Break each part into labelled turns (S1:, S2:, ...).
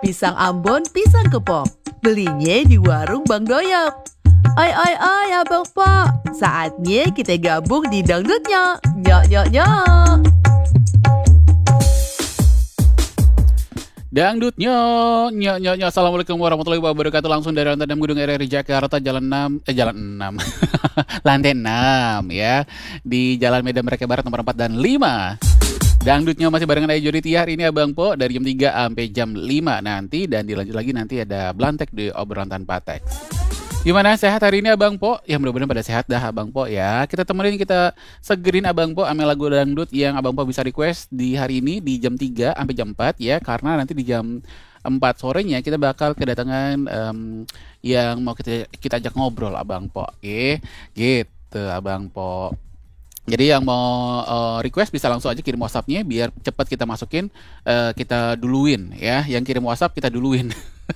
S1: pisang Ambon, pisang kepok. Belinya di warung Bang Doyok. Ai abang Pak, saatnya kita gabung di dangdutnya. Nyok nyok nyok.
S2: Dangdutnya, nyok. Assalamualaikum warahmatullahi wabarakatuh. Langsung dari lantai 6 Gedung RRI Jakarta, jalan 6, lantai 6 ya. Di Jalan Medan Merdeka Barat nomor 4 dan 5. Dangdutnya masih barengan Ayu Jody Tiar. Ini Abang Po dari jam 3 sampai jam 5 nanti. Dan dilanjut lagi nanti ada Blantek di obrolan tanpa teks. Gimana sehat hari ini Abang Po? Ya mudah-mudahan pada sehat dah Abang Po ya. Kita temenin, kita segerin Abang Po ame lagu dangdut yang Abang Po bisa request di hari ini di jam 3 sampai jam 4 ya. Karena nanti di jam 4 sorenya kita bakal kedatangan yang mau kita ajak ngobrol Abang Po. Gitu Abang Po. Jadi yang mau request bisa langsung aja kirim WhatsApp-nya biar cepat kita masukin, kita duluin ya. Yang kirim WhatsApp kita duluin.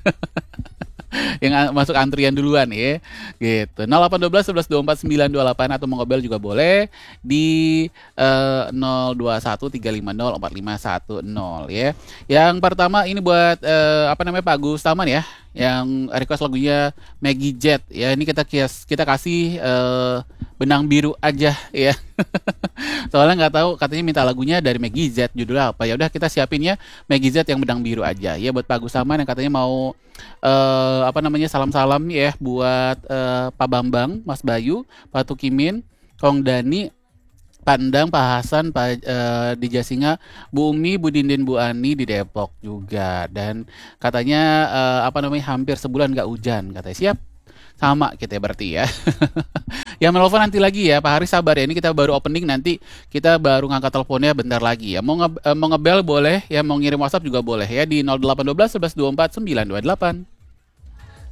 S2: Yang masuk antrian duluan ya. Gitu. 0812 11 24 928 atau mau ngobel juga boleh di 021 350 4510 ya. Yang pertama ini buat Pak Agus Taman ya, yang request lagunya Maggie Jet ya. Ini kita kasih benang biru aja ya. Soalnya nggak tahu, katanya minta lagunya dari Maggie Z, judulnya apa. Ya udah kita siapinnya Maggie Z yang benang biru aja ya buat Pak Agus Taman yang katanya mau salam-salam ya buat Pak Bambang, Mas Bayu, Pak Tukimin, Kong Dani, Pandang, Pak Hasan, Pak di Jasinga, Bu Umi, Bu Dindin, Bu Ani di Depok juga. Dan katanya hampir sebulan nggak hujan katanya. Siap. Sama kita berarti ya. Yang menelpon nanti lagi ya Pak Haris, sabar ya, ini kita baru opening, nanti kita baru ngangkat teleponnya bentar lagi ya. Mau ngebel boleh ya, mau ngirim WhatsApp juga boleh ya di 0812 11 24 928.